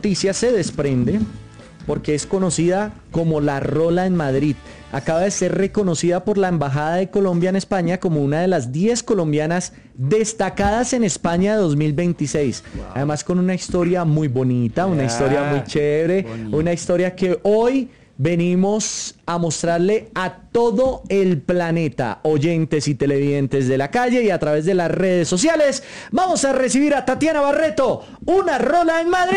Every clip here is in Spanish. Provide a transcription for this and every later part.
noticia se desprende porque es conocida como la Rola en Madrid. Acaba de ser reconocida por la Embajada de Colombia en España como una de las 10 colombianas destacadas en España 2026. Wow. Además con una historia muy bonita, una historia muy chévere, una historia que hoy venimos a mostrarle a todo el planeta, oyentes y televidentes de la calle y a través de las redes sociales. Vamos a recibir a Tatiana Barreto, una rola en Madrid.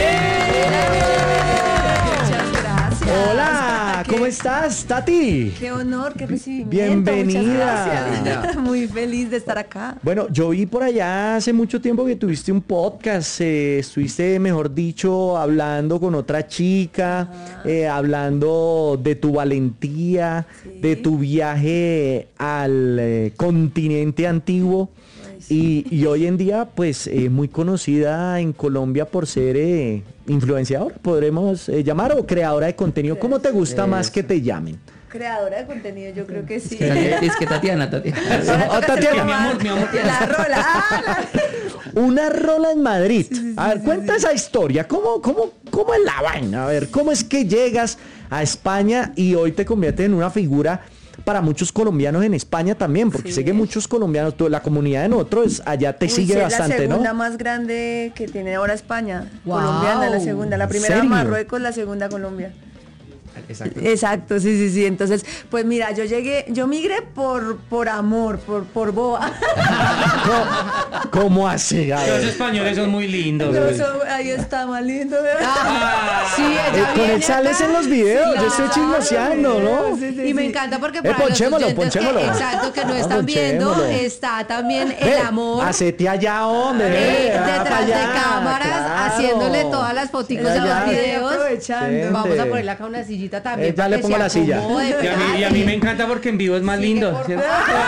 Muchas gracias. Hola, ¿cómo estás, Tati? Qué honor, qué recibimiento. Bienvenida. Muchas gracias. Muy feliz de estar acá. Bueno, yo vi por allá hace mucho tiempo que tuviste un podcast, estuviste, mejor dicho, hablando con otra chica, hablando de tu valentía, sí, de tu viaje al continente antiguo. Y hoy en día, pues, muy conocida en Colombia por ser influenciadora, podremos llamar, o creadora de contenido. ¿Cómo te gusta más que te llamen? Creadora de contenido, yo creo que sí. Es que Tatiana. Tatiana, mi amor. La rola. Una rola en Madrid. Sí, a ver, cuenta esa historia. ¿Cómo es la vaina? A ver, ¿cómo es que llegas a España y hoy te conviertes en una figura para muchos colombianos en España también? Porque sé que muchos colombianos, la comunidad de nosotros allá te sigue bastante, ¿no? Es la segunda más grande que tiene ahora España. Wow. Colombiana, la segunda. La primera ¿Serio? Marruecos, la segunda Colombia. Exacto. Sí. Entonces, pues mira, yo migré por amor, por boa. ¿Cómo así? Los españoles son muy lindos. Ahí está más lindo. Sí, con él sales en los videos, Sí, yo estoy chismoseando, ¿no? Sí, y me encanta porque para ponchémoslo, los oyentes ponchémoslo. exacto, que no están viendo, Ponchémoslo. está también el amor Hacete allá, hombre. detrás de cámaras, haciéndole todas las foticos a los videos. Aprovechando. Vamos a ponerle acá una sillita también. Ya le pongo la silla. Y a mí me encanta porque en vivo es más lindo. ¿Cierto?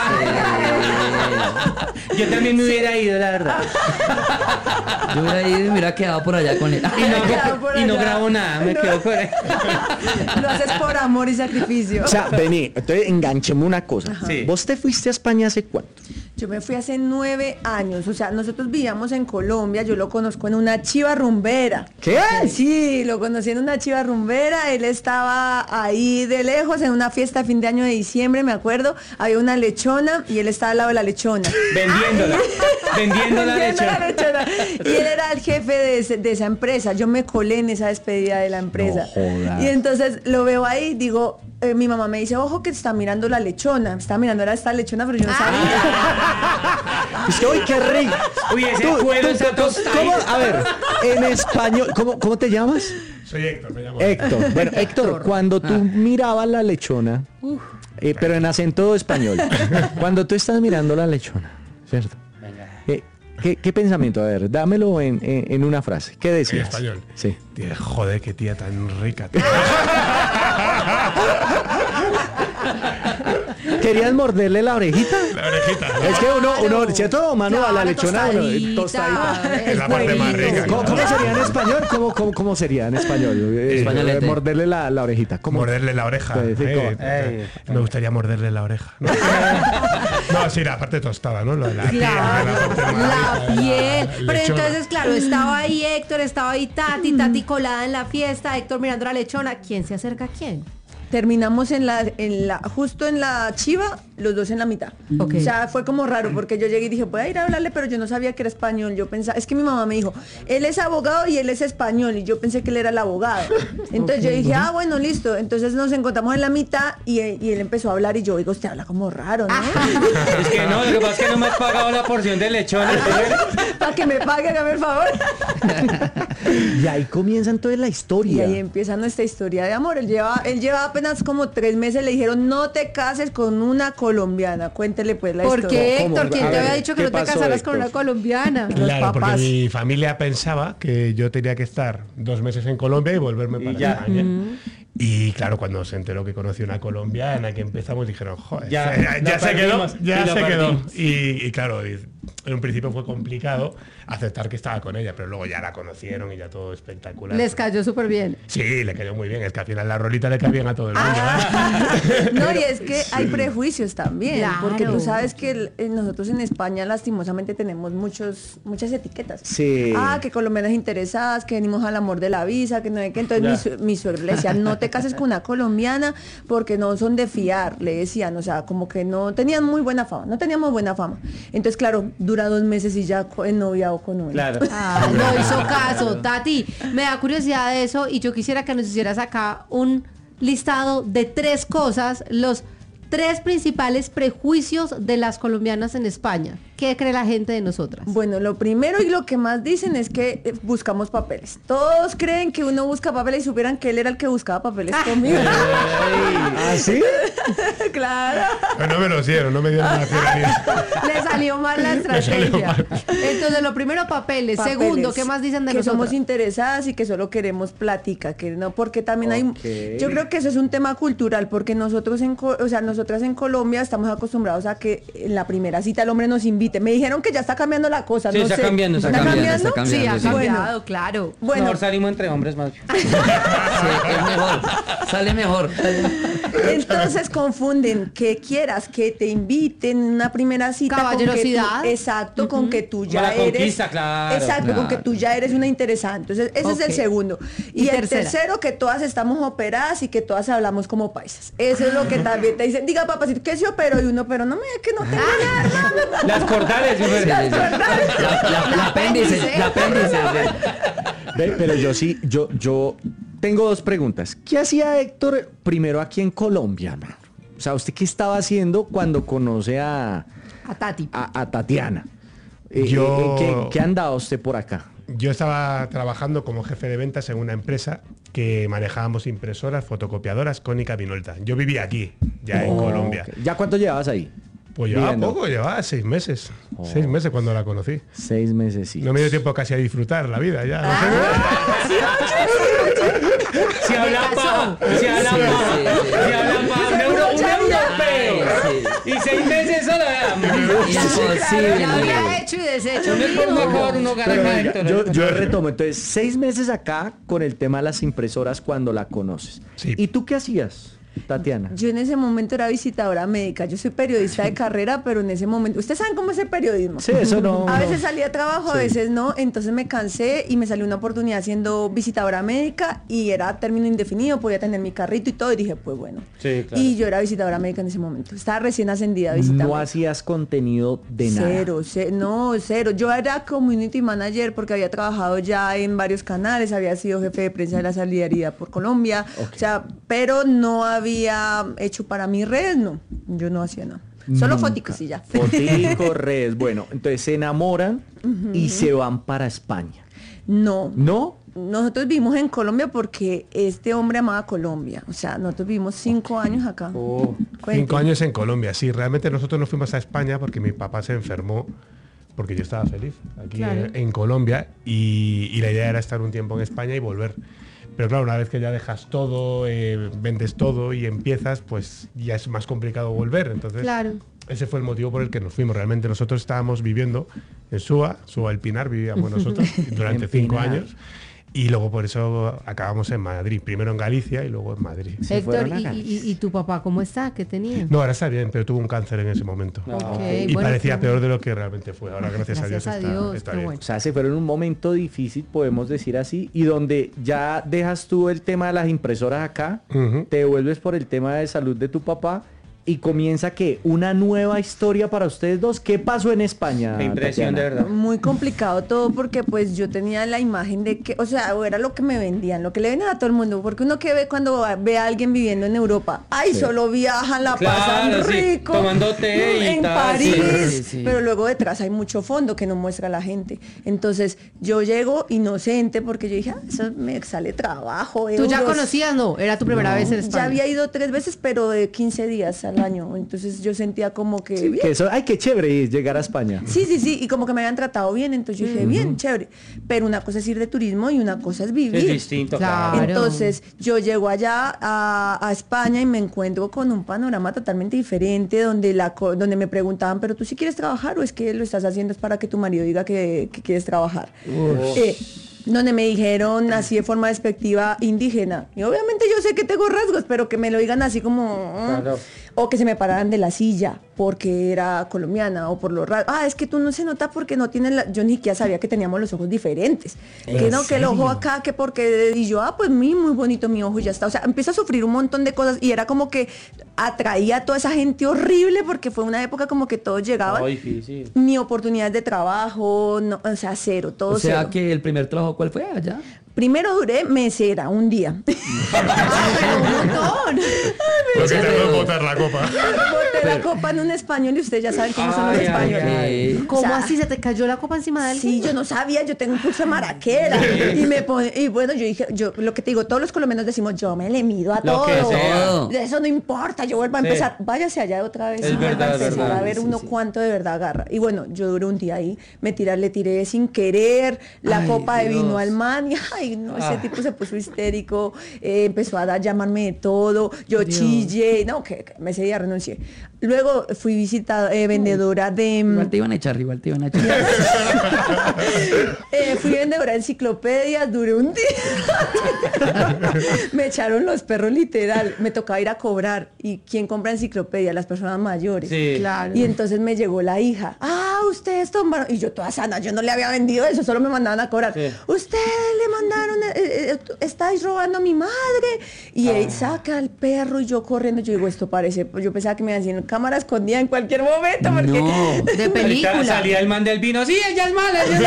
Yo también me hubiera ido, la verdad. Yo hubiera ido y me hubiera quedado por allá con él. Y no grabo nada, me quedo con él. Lo haces por amor y sacrificio. O sea, vení, entonces enganchemos una cosa. Sí. ¿Vos te fuiste a España hace cuánto? Yo me fui hace 9 años, o sea, nosotros vivíamos en Colombia, yo lo conozco en una chiva rumbera. ¿Qué? Sí, lo conocí en una chiva rumbera, él estaba ahí de lejos en una fiesta de fin de año de diciembre, me acuerdo, había una lechona y él estaba al lado de la lechona. Vendiendo la lechona. Y él era el jefe de esa empresa, yo me colé en esa despedida de la empresa. No jodas. Y entonces lo veo ahí, digo, mi mamá me dice, ojo que te está mirando la lechona, está mirando a esta lechona, pero yo no sabía. Es que, uy, qué rico. Uy, ese cuero está tostado. A ver, en español, ¿cómo te llamas? Soy Héctor, me llamo. Héctor. Bueno, Héctor, cuando tú mirabas la lechona, pero en acento español, cuando tú estás mirando la lechona, ¿cierto? ¿Qué pensamiento? A ver, dámelo en una frase. ¿Qué decías? En español. Sí. Tía, joder, qué tía tan rica. Tía. ¿Querías morderle la orejita? La orejita. Es que uno, ¿cierto, Manu? A la Claro, lechona, tostadita. Es la parte más rica. ¿Cómo sería en español? ¿Cómo sería en español? Españolete. Morderle la orejita. ¿Cómo? Morderle la oreja. Sí, Me gustaría morderle la oreja. No, sí, la parte tostada, ¿no? Lo de la piel, La piel. Pero lechona. entonces, claro, estaba ahí Héctor, estaba ahí Tati colada en la fiesta, Héctor mirando a la lechona. ¿Quién se acerca a quién? Terminamos justo en la chiva, los dos en la mitad. Ok. O sea, fue como raro porque yo llegué y dije, voy a ir a hablarle, pero yo no sabía que era español. Yo pensaba, es que mi mamá me dijo, él es abogado y él es español, y yo pensé que él era el abogado. Entonces yo dije, bueno, listo. Entonces nos encontramos en la mitad y él empezó a hablar y yo, digo, usted habla como raro, ¿no? Es que no, lo que pasa es que no me has pagado la porción de lechona. Para que me pague, hágame el favor. Y ahí comienza entonces la Y historia. ahí empieza nuestra historia de amor. Él lleva apenas como 3 meses, le dijeron, no te cases con una colombiana. Cuéntele pues la ¿Por historia. qué, ¿Cómo? Héctor? ¿Quién A te ver, había dicho que ¿qué no te pasó, casaras con Héctor? una colombiana? Claro, porque papás. mi familia pensaba que yo tenía que estar 2 meses en Colombia y volverme para ya. España. Y claro, cuando se enteró que conocí una colombiana, que empezamos, dijeron, joder, Ya se quedó, perdimos, ya y lo se quedó. perdimos. Y claro, en un principio fue complicado aceptar que estaba con ella, pero luego ya la conocieron y ya todo espectacular. Les cayó súper bien. Sí, le cayó muy bien. Es que al final la rolita le cae bien a todo el mundo. No, y es que hay prejuicios también, Claro. porque tú sabes que nosotros en España lastimosamente tenemos muchas etiquetas. Sí. Que colombianas interesadas, que venimos al amor de la visa, que no hay que. Entonces mi suegra le decía, no te cases con una colombiana porque no son de fiar, le decían, o sea, como que no tenían muy buena fama, no teníamos buena fama. Entonces, claro, dura 2 meses y ya noviado con uno. Claro. No hizo caso. Tati, me da curiosidad de eso y yo quisiera que nos hicieras acá un listado de 3 cosas, los 3 principales prejuicios de las colombianas en España. ¿Qué cree la gente de nosotras? Bueno, lo primero y lo que más dicen es que buscamos papeles. Todos creen que uno busca papeles y supieran que él era el que buscaba papeles conmigo. ¿Ah, sí? Claro. Pero no me lo hicieron, no me dieron la nacionalidad. Le salió mal la estrategia. Entonces, lo primero, papeles. Papeles. Segundo, ¿qué más dicen de que nosotros? somos interesadas y que solo queremos plática, que no, porque también Ok. hay, yo creo que eso es un tema cultural, porque nosotros nosotras en Colombia estamos acostumbrados a que en la primera cita el hombre nos invite. Me dijeron que ya está cambiando la cosa, Sí, no está sé. cambiando, ¿Está está cambiando? cambiando. Sí, ha Sí. cambiado, claro. Bueno, Mejor salimos entre hombres más bien. Sí, es mejor. Sale mejor. entonces confunden que quieras que te inviten en una primera cita Caballerosidad. con que tú, exacto, con que tú Como ya la eres conquista, claro. exacto, con que tú ya eres una interesada. Entonces ese es el Ok. segundo. Y Y el tercera. tercero, que todas estamos operadas y que todas hablamos como paisas. Eso es lo que también te dicen. Diga, papacito, que se operó, y uno, pero no me que no tengo nada. Las cordales, yo Sí, sí, sí. La apéndice, la apéndice. Sí. Ve, pero yo tengo 2 preguntas. ¿Qué hacía Héctor primero aquí en Colombia, man? O sea, ¿usted qué estaba haciendo cuando conoce a Tati. Tatiana? Yo- ¿Qué andaba usted por acá? Yo estaba trabajando como jefe de ventas en una empresa que manejábamos impresoras, fotocopiadoras, Konica Minolta. Yo vivía aquí, ya en Colombia. Ok. ¿Ya cuánto llevabas ahí? Pues llevaba Viviendo. poco, llevaba 6 meses. 6 meses cuando la conocí. 6 meses, sí. No me dio tiempo casi a disfrutar la vida ya. Si hablan pa, si hablan Sí, pa, sí, sí. si hablan pa, un europeo. Ay, Y 6 meses solo. Imposible. Ya había hecho y deshecho. Uno por mío. mejor, uno gana Pero acá, venga, Héctor. yo retomo. Entonces, 6 meses acá con el tema de las impresoras cuando la conoces. Sí. ¿Y tú qué hacías, Tatiana? Yo en ese momento era visitadora médica. Yo soy periodista de carrera, pero en ese momento, ustedes saben cómo es el periodismo. Sí, eso no. A no. veces salía a trabajo, a Sí. veces no, entonces me cansé y me salió una oportunidad siendo visitadora médica y era término indefinido, podía tener mi carrito y todo, y dije, pues bueno. Sí, claro. Y yo era visitadora médica en ese momento, estaba recién ascendida a visitar. No hacías contenido de nada. Cero. Yo era community manager porque había trabajado ya en varios canales, había sido jefe de prensa de la Solidaridad por Colombia, Ok. o sea, pero no había hecho para mis redes, no, yo no hacía nada. Solo foticos y ya. Fotico, redes. Bueno, entonces se enamoran y se van para España. No. ¿No? Nosotros vivimos en Colombia porque este hombre amaba Colombia. O sea, nosotros vivimos 5 años acá. Oh. Cuente. 5 años en Colombia. Sí, realmente nosotros nos fuimos a España porque mi papá se enfermó, porque yo estaba feliz aquí Claro. en Colombia y la idea era estar un tiempo en España y volver. Pero claro, una vez que ya dejas todo, vendes todo y empiezas, pues ya es más complicado volver. Entonces, Claro. ese fue el motivo por el que nos fuimos. Realmente nosotros estábamos viviendo en Súa El Pinar, vivíamos nosotros durante En 5 Pinar. años. Y luego por eso acabamos en Madrid. Primero en Galicia y luego en Madrid. Se Héctor, fueron a ¿y, Galicia. y tu papá cómo está? ¿Qué tenía? No, ahora está bien, pero tuvo un cáncer en ese momento. Ok, Y bueno, parecía pero- peor de lo que realmente fue. Ahora, gracias a Dios, Gracias a está, Dios, está qué bien. bueno. O sea, se fueron en un momento difícil, podemos decir así, y donde ya dejas tú el tema de las impresoras acá, Ujú. te vuelves por el tema de salud de tu papá y comienza que una nueva historia para ustedes dos. ¿Qué pasó en España? Qué impresión, Tatiana? de verdad. Muy complicado todo porque pues yo tenía la imagen de que, o sea, era lo que me vendían, lo que le venden a todo el mundo, porque uno que ve cuando ve a alguien viviendo en Europa, ay, Sí. solo viajan, la Claro, pasan sí, rico, tomando té y en tal, París, sí, sí, sí. pero luego detrás hay mucho fondo que no muestra la gente. Entonces yo llego inocente porque yo dije, eso me sale trabajo. ¿Tú ya euros. conocías? No, era tu primera vez en España. Ya había ido 3 veces, pero de 15 días a al año. Entonces yo sentía como que... bien. Que eso, ay, qué chévere llegar a España. Sí, y como que me habían tratado bien, entonces yo dije, bien, chévere. Pero una cosa es ir de turismo y una cosa es vivir. Es distinto, Claro. Entonces yo llego allá a España y me encuentro con un panorama totalmente diferente donde me preguntaban, pero tú sí quieres trabajar o es que lo estás haciendo es para que tu marido diga que quieres trabajar. Donde me dijeron así de forma despectiva indígena. Y obviamente yo sé que tengo rasgos, pero que me lo digan así como... Claro. O que se me pararan de la silla porque era colombiana o por los rasgos. Es que tú no se nota porque no tienes yo ni siquiera sabía que teníamos los ojos diferentes. Que no, que el ojo acá, que porque... Y yo, pues muy bonito mi ojo y ya está. O sea, empiezo a sufrir un montón de cosas y era como que atraía a toda esa gente horrible porque fue una época como que todos llegaban. No, difícil. Ni oportunidades de trabajo, no, o sea, cero, todo O sea cero. que el primer trabajo, ¿cuál fue allá? Primero duré mesera, un día. Un montón. Lo que te va a botar la copa. Boté la copa en un español y ustedes ya saben cómo son los Ay, ay, españoles. Ok. ¿Cómo O sea, así se te cayó la copa encima de él? Sí, yo no sabía, yo tengo un pulso de maraquera. Y bueno, yo dije, lo que te digo, todos los colombianos decimos, yo me le mido a Lo todo. que sea. Todo. Eso no importa, yo vuelvo a Sí. empezar. Váyase allá otra vez Es y vuelva a verdad, es empezar verdad. a ver Sí, uno sí. cuánto de verdad agarra. Y bueno, yo duré un día ahí, le tiré sin querer la Ay, copa de vino Dios. al man y ay, no, ese Ah. tipo se puso histérico, empezó a llamarme de todo, yo Dios. chillé, no, que ese día renuncié. Luego fui vendedora de... Igual te iban a echar. Fui vendedora de enciclopedias, duré un día. Me echaron los perros literal. Me tocaba ir a cobrar. ¿Y quién compra enciclopedias? Las personas mayores. Sí. Claro. Y entonces me llegó la hija. Ustedes tomaron. Y yo toda sana, yo no le había vendido eso, solo me mandaban a cobrar. Sí. Ustedes le mandaron, estáis robando a mi madre. Y él saca al perro y yo corriendo. Yo digo, esto parece. Yo pensaba que me iban a decir cámara escondida en cualquier momento. Porque No. De Ahorita película. salía el man del vino. Sí, ella es mala, ella es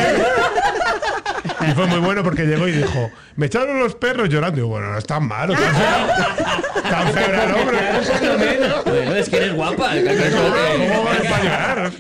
mala. Y fue muy bueno porque llegó y dijo, me echaron los perros llorando. Y yo, bueno, no es tan malo, tan feo. Tan feo era el hombre. Por lo menos. Bueno, es que eres guapa. ¿Cómo va a llorar?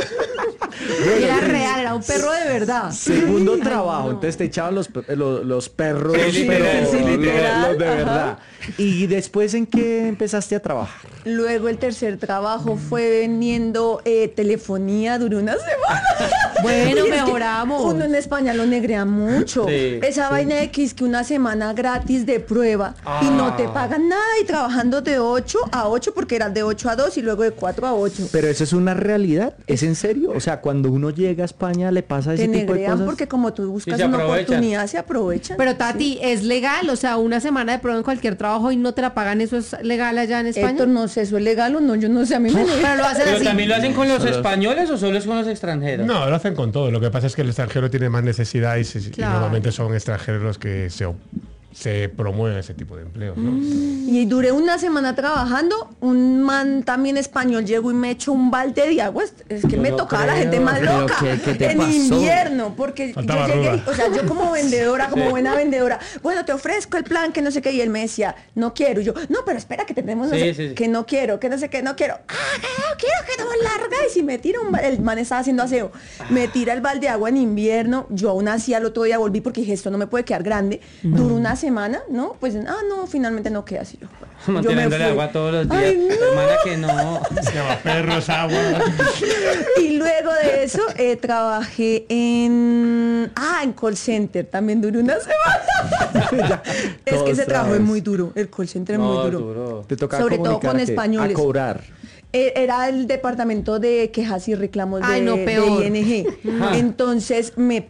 Era real, era un perro de verdad. Segundo trabajo, entonces te echaban los perros, Sí, pero literal, sí, literal, los de ajá. verdad. ¿Y después en qué empezaste a trabajar? Luego el tercer trabajo fue vendiendo telefonía, duró una semana. Bueno, Y es que mejoramos. Uno en España lo negrea mucho. Sí, Esa vaina de que es que una semana gratis de prueba y no te pagan nada y trabajando de 8 a 8 porque eras de 8 a 2 y luego de 4 a 8. Pero eso es una realidad, ¿es en serio? O sea, cuando uno llega a España le pasa ese Te tipo de negrean cosas. porque como tú buscas Y se una aprovechan. oportunidad, se aprovechan. Pero Tati, ¿es legal? O sea, una semana de prueba en cualquier trabajo y no te la pagan, ¿eso es legal allá en España? Héctor, no sé, ¿eso es legal o no? Yo no sé, a mí me Pero lo hacen ¿Pero así. también lo hacen con los españoles o solo es con los extranjeros? No, lo hacen con todo. Lo que pasa es que el extranjero tiene más necesidad y Claro. normalmente son extranjeros los que se promueven ese tipo de empleos, ¿no? Y duré una semana trabajando, un man también español llegó y me echó un balde de agua. Es que Yo me no tocaba la creo. gente más Pero loca ¿qué te en pasó? invierno, porque Faltaba yo llegué, ruda. o sea, yo como vendedora, como buena vendedora, bueno, te ofrezco el plan, que no sé qué, y él me decía, no quiero, y yo, no, pero espera que tenemos, no Sí, sé, sí, sí. que no quiero, que no sé qué, no quiero, que no quiero, que no larga, y si me tira el man estaba haciendo aseo, me tira el balde de agua en invierno, yo aún así al otro día volví porque dije, esto no me puede quedar grande, duró una semana, ¿no? Pues, no, finalmente no queda así. Yo me Manteniéndole fui. agua todos los días. Ay, no. Hermana, que no. Se llama perros, agua. Y luego de eso trabajé en call center, también duró una semana. Es que todos ese trabajo es sabes. muy duro, el call center es No, muy duro. duro. Te toca Sobre todo comunicar con a qué? españoles. A cobrar. Era el departamento de quejas y reclamos Ay, no, de peor. ING. Ajá. Entonces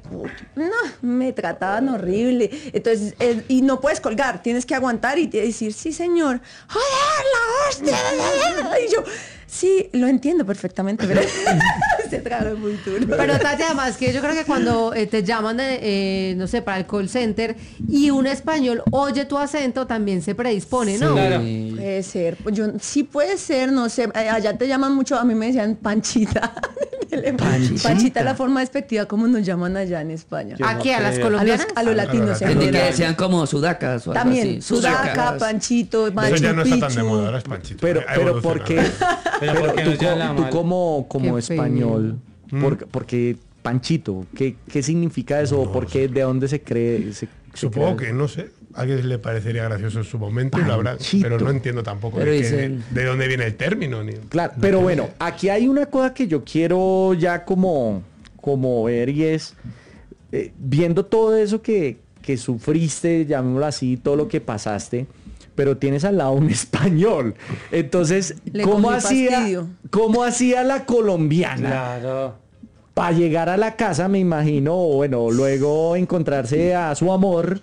me trataban horrible. Entonces, y no puedes colgar, tienes que aguantar y decir, sí señor, joder, la hostia. Y yo, sí, lo entiendo perfectamente, pero ese trabajo es muy duro. Pero Tati, además que yo creo que cuando te llaman, no sé, para el call center y un español oye tu acento, también se predispone, ¿no? Claro. Puede ser, pues yo sí puede ser, no sé, allá te llaman mucho, a mí me decían Panchita. Panchita es la forma despectiva como nos llaman allá en España. Yo ¿A no qué? ¿A las creo. colombianas? A los latinos. en Entendí que general. decían como sudacas o algo También, así. Sudaca, Panchito, Eso Machu ya no está tan de Picchu. moda, ahora es Panchito. Pero Ha ¿por evolucionado. qué? Pero ¿por qué nos llama tú mal? como Qué feo. español, porque Panchito, ¿qué significa eso? ¿O por qué? ¿De dónde se cree? Supongo que, no sé, a alguien le parecería gracioso en su momento y lo habrá, Panchito. pero no entiendo tampoco Pero de, dicen- de dónde viene el término. Ni, Claro, pero bueno, aquí hay una cosa que yo quiero ya como ver y es, viendo todo eso que sufriste, llamémoslo así, todo lo que pasaste, pero tienes al lado un español. Entonces, Le ¿cómo cogí fastidio. hacía la colombiana? Claro. Para llegar a la casa, me imagino, o bueno, luego encontrarse a su amor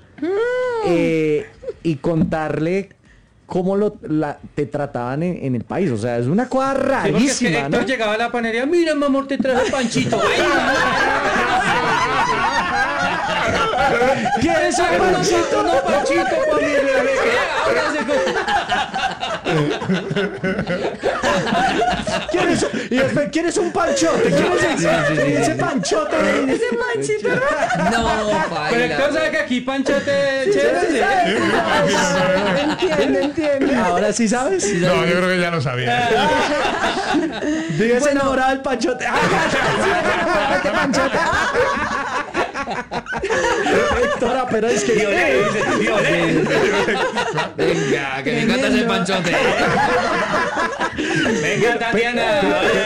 y contarle cómo te trataban en el país. O sea, es una cosa Sí, porque es que rarísima, Héctor ¿no? llegaba a la panadería, mira, mi amor, te traje Panchito. ¿Quieres un panchito? No, Panchito, para mi bebé. ¿Quieres un panchote? ¿Quieres ese panchote? Ese manchito. No, Pero Héctor paila. sabe que aquí Panchote es chévere. Entiendo. Ahora sí sabes. no, yo creo que ya lo sabía. Vives enamorado del panchote. ¡Qué panchote! Héctora, pero es que Venga, que me encanta ese panchote. Venga, Tatiana.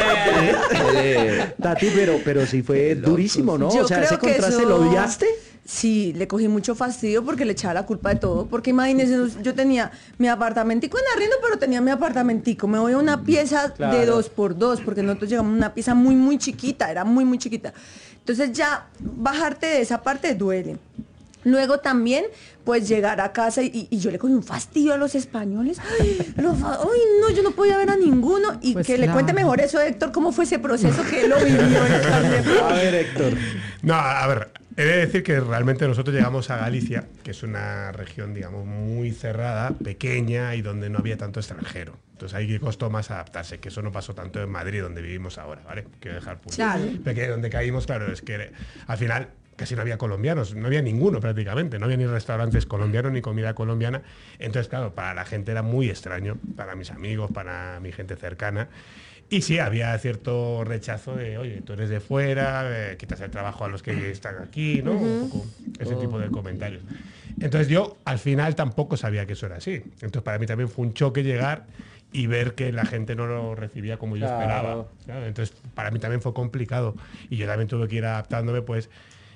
Tati, pero sí fue durísimo, ¿no? Yo O sea, creo ese que contraste, eso- ¿lo odiaste? Sí, le cogí mucho fastidio porque le echaba la culpa de todo. Porque imagínense, yo tenía mi apartamentico en arriendo, pero tenía mi apartamentico. Me voy a una pieza Claro. de 2x2, porque nosotros llegamos a una pieza muy, muy chiquita, era muy, muy chiquita. Entonces ya bajarte de esa parte duele. Luego también, pues llegar a casa y yo le cogí un fastidio a los españoles. Ay, no, yo no podía ver a ninguno. Y Pues que le claro. cuente mejor eso, Héctor, cómo fue ese proceso que él lo vivió en carne propia. A ver, Héctor. No, a ver, he de decir que realmente nosotros llegamos a Galicia, que es una región, digamos, muy cerrada, pequeña y donde no había tanto extranjero. Entonces ahí costó más adaptarse, que eso no pasó tanto en Madrid, donde vivimos ahora, ¿vale? Quiero dejar punto. Claro. Porque donde caímos, claro, es que al final casi no había colombianos, no había ninguno prácticamente, no había ni restaurantes colombianos ni comida colombiana. Entonces, claro, para la gente era muy extraño, para mis amigos, para mi gente cercana. Y sí, había cierto rechazo de, oye, tú eres de fuera, quitas el trabajo a los que están aquí, ¿no? Un poco ese tipo de comentarios. Entonces yo al final tampoco sabía que eso era así. Entonces para mí también fue un choque llegar y ver que la gente no lo recibía como yo Claro. esperaba. Claro, entonces para mí también fue complicado. Y yo también tuve que ir adaptándome pues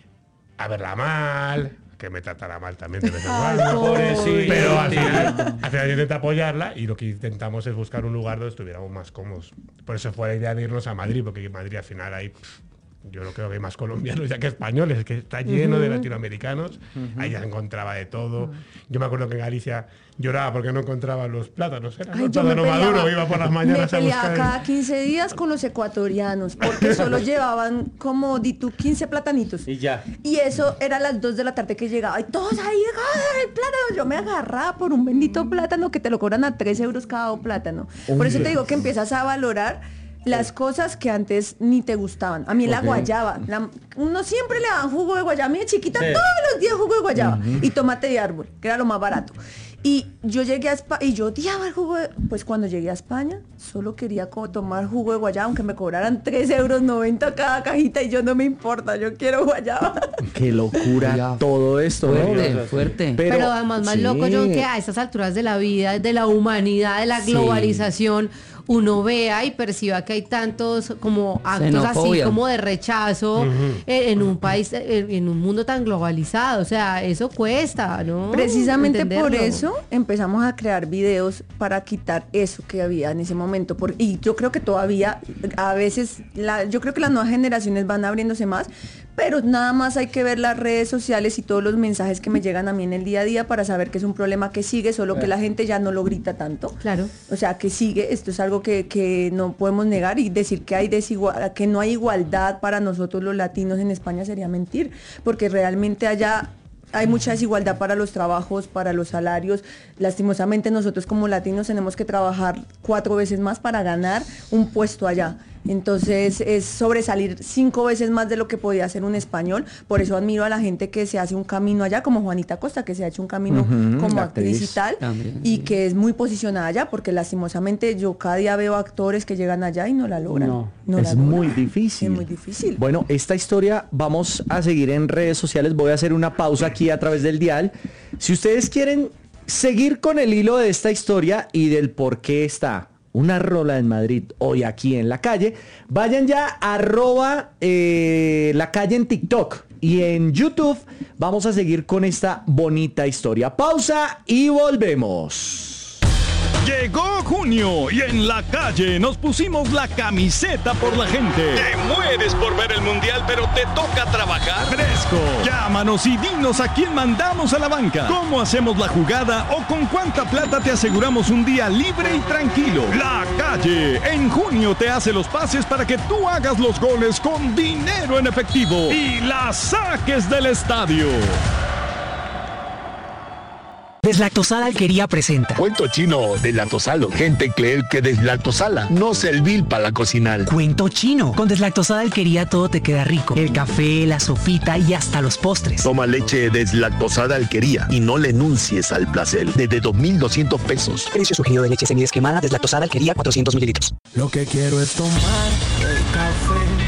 a verla mal, que me tratara mal también de vez en cuando. Pobrecito. Pero al final yo intenté apoyarla y lo que intentamos es buscar un lugar donde estuviéramos más cómodos. Por eso fue la idea de irnos a Madrid, porque en Madrid al final hay, yo no creo que hay más colombianos ya que españoles, que está lleno de latinoamericanos. Ahí ya encontraba de todo. Yo me acuerdo que en Galicia lloraba porque no encontraba los plátanos. Era Ay, el yo me plátano peleaba. maduro, iba por las mañanas Me a peleaba buscar. cada 15 días con los ecuatorianos, porque solo llevaban como, di tú, 15 platanitos. Y ya. Y eso era a las 2 de la tarde que llegaba. Y todos ahí, ¡ah, el plátano! Yo me agarraba por un bendito plátano que te lo cobran a 3 euros cada plátano. Por eso te digo que empiezas a valorar las cosas que antes ni te gustaban. A mí la guayaba. Uno siempre le daban jugo de guayaba. A mí de chiquita Sí. todos los días jugo de guayaba. Y tomate de árbol, que era lo más barato. Y yo llegué a España y yo odiaba el jugo de... Pues cuando llegué a España, solo quería tomar jugo de guayaba, aunque me cobraran 3,90 € cada cajita y yo no me importa, yo quiero guayaba. Qué locura Oiga, todo esto, ¿no? Fuerte, fuerte. Pero además más sí. loco yo que a estas alturas de la vida, de la humanidad, de la Sí. globalización, uno vea y perciba que hay tantos como actos así Xenofobia. como de rechazo en un país, en un mundo tan globalizado. O sea, eso cuesta, ¿no? Precisamente por Entenderlo. eso empezamos a crear videos para quitar eso que había en ese momento. Y yo creo que todavía, a veces, yo creo que las nuevas generaciones van abriéndose más, pero nada más hay que ver las redes sociales y todos los mensajes que me llegan a mí en el día a día para saber que es un problema que sigue, solo que la gente ya no lo grita tanto. Claro. O sea, que sigue, esto es algo que no podemos negar, y decir que hay que no hay igualdad para nosotros los latinos en España sería mentir, porque realmente allá hay mucha desigualdad para los trabajos, para los salarios. Lastimosamente nosotros como latinos tenemos que trabajar 4 veces más para ganar un puesto allá. Entonces es sobresalir 5 veces más de lo que podía hacer un español. Por eso admiro a la gente que se hace un camino allá, como Juanita Costa, que se ha hecho un camino como la actriz actriz y tal, también, y sí. que es muy posicionada allá, porque lastimosamente yo cada día veo actores que llegan allá y no la logran. No es la logran. muy difícil. Es muy difícil. Bueno, esta historia vamos a seguir en redes sociales. Voy a hacer una pausa aquí a través del dial. Si ustedes quieren seguir con el hilo de esta historia y del por qué está una rola en Madrid hoy aquí en La Calle, vayan ya a @La Calle en TikTok y en YouTube. Vamos a seguir con esta bonita historia. Pausa y volvemos. Llegó junio y en La Calle nos pusimos la camiseta por la gente. Te mueres por ver el mundial, pero te toca trabajar fresco. Llámanos y dinos a quién mandamos a la banca, cómo hacemos la jugada o con cuánta plata te aseguramos un día libre y tranquilo. La Calle en junio te hace los pases para que tú hagas los goles con dinero en efectivo y la saques del estadio. Deslactosada Alquería presenta Cuento chino deslactosalo. Gente cree que deslactosala no servir para cocinar. Cuento chino. Con Deslactosada Alquería todo te queda rico. El café, la sopita y hasta los postres. Toma leche deslactosada Alquería y no le enuncies al placer. Desde 2,200 pesos. Precio sugerido de leche semidesquemada Deslactosada Alquería 400 mililitros. Lo que quiero es tomar el café